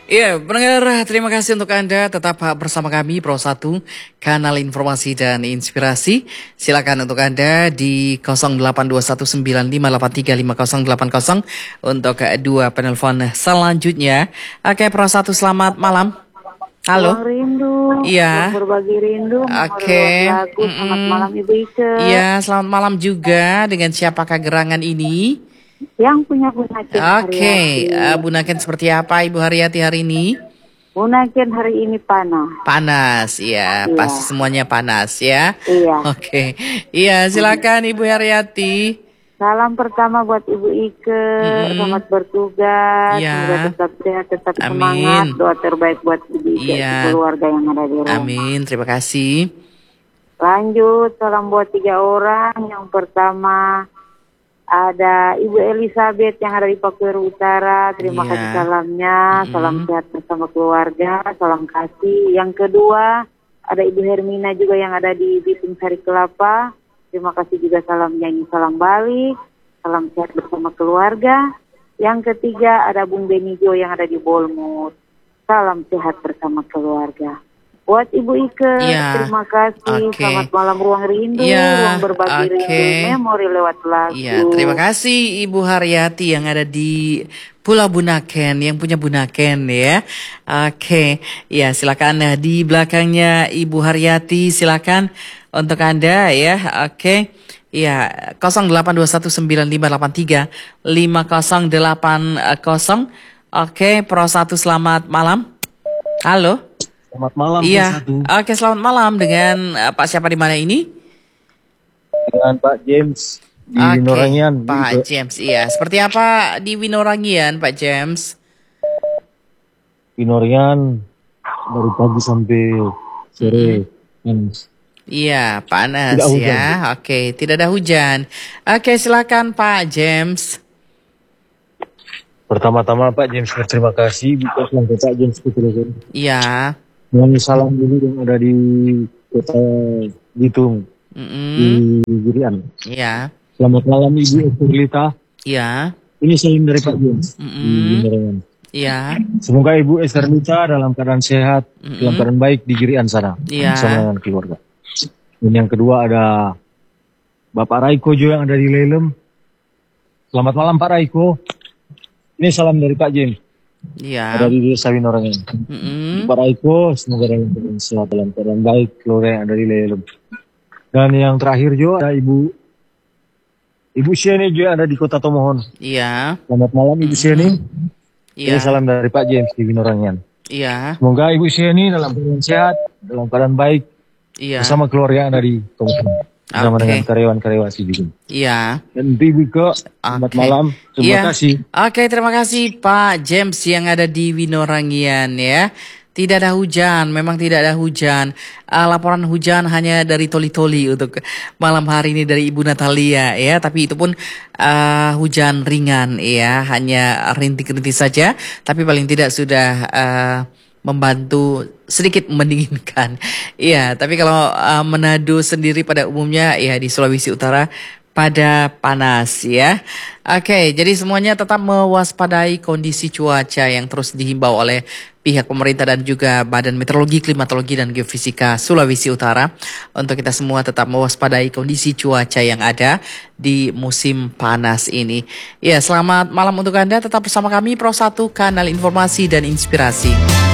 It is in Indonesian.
Iya, pendengar, terima kasih untuk Anda tetap bersama kami Pro 1, kanal informasi dan inspirasi. Silakan untuk Anda di 082195835080 untuk dua penelpon selanjutnya. Oke, Pro 1, selamat malam. Halo. Ruang rindu, Iya. ruang berbagi rindu, Oke. lagu. Selamat malam Ibu Ike. Iya, selamat malam juga. Dengan siapakah gerangan ini? Yang punya Bunaken Oke, Haryati. Bunaken seperti apa Ibu Haryati hari ini? Bunaken hari ini panas. Panas, ya, Iya. pasti semuanya panas ya. Iya. Oke, iya silakan Ibu Haryati. Salam pertama buat Ibu Ike, selamat bertugas, Iya. semoga tetap sehat, tetap Amin. semangat, doa terbaik buat Ibu Ike, Iya. keluarga yang ada di rumah. Amin, terima kasih. Lanjut, salam buat 3 orang. Yang pertama ada Ibu Elizabeth yang ada di Papua Utara. Terima Iya. kasih salamnya. Salam sehat bersama keluarga. Salam kasih. Yang kedua ada Ibu Hermina juga yang ada di Bitung Sari Kelapa. Terima kasih juga salamnya. Ini salam balik. Salam sehat bersama keluarga. Yang ketiga ada Bung Benijo yang ada di Bolmut. Salam sehat bersama keluarga. Buat Ibu Ike, Iya. terima kasih. Oke. Selamat malam Ruang Rindu, Iya. Ruang Berbagi Oke. Rindu, memori lewat lagu. Iya, terima kasih Ibu Haryati yang ada di Pulau Bunaken, yang punya Bunaken ya. Oke, ya silakan di belakangnya Ibu Haryati, silakan untuk Anda ya. Oke. Ya, 082195835080. Oke, Pro 1 selamat malam. Halo. Selamat malam, Iya. Pro 1. Oke, selamat malam dengan Pak siapa di mana ini? Dengan Pak James di Oke, Winorangian. Pak James, iya. Seperti apa di Winorangian, Pak James? Winorangian dari pagi sampai sore. Iya, panas Tidak hujan. ya. Oke, tidak ada hujan. Oke, silakan Pak James. Pertama-tama Pak James berterima kasih buat Pak James Putra. Iya. Dengan salam dulu yang ada di kota Bitung di Girian. Iya. Selamat malam Ibu Estherlita. Iya. Ini salam dari Pak James di Winorangian. Iya. Semoga Ibu Estherlita dalam keadaan sehat, dalam keadaan baik di Girian sana, Iya. bersama dengan keluarga. Dan yang kedua ada Bapak Raiko juga yang ada di Lelem. Selamat malam Pak Raiko. Ini salam dari Pak James. Iya. Ada di desa Winorangian. Pak Raiko, semoga dalam keadaan sehat, dalam keadaan baik, keluarga yang ada di Lelem. Dan yang terakhir juga ada Ibu Sieni juga ada di Kota Tomohon. Iya. Selamat malam Ibu Sieni. Iya. Ini salam dari Pak James di Winorangian. Iya. Semoga Ibu Sieni dalam keadaan sehat, dalam keadaan baik, Iya. bersama keluarga yang ada di Tomohon. Bersama Oke. dengan karyawan-karyawan juga. Iya. Dan Ibu Ike, selamat Oke. malam. Terima Iya. kasih. Oke, terima kasih Pak James yang ada di Winorangian ya. Tidak ada hujan, memang tidak ada hujan. Laporan hujan hanya dari Toli-Toli untuk malam hari ini dari Ibu Natalia ya. Tapi itu pun hujan ringan ya, hanya rintik-rintik saja. Tapi paling tidak sudah membantu sedikit mendinginkan. Iya, tapi kalau Manado sendiri pada umumnya ya di Sulawesi Utara pada panas ya. Oke, jadi semuanya tetap mewaspadai kondisi cuaca yang terus dihimbau oleh pihak pemerintah dan juga Badan Meteorologi, Klimatologi dan Geofisika Sulawesi Utara untuk kita semua tetap mewaspadai kondisi cuaca yang ada di musim panas ini. Ya, selamat malam untuk Anda, tetap bersama kami Pro 1, kanal informasi dan inspirasi.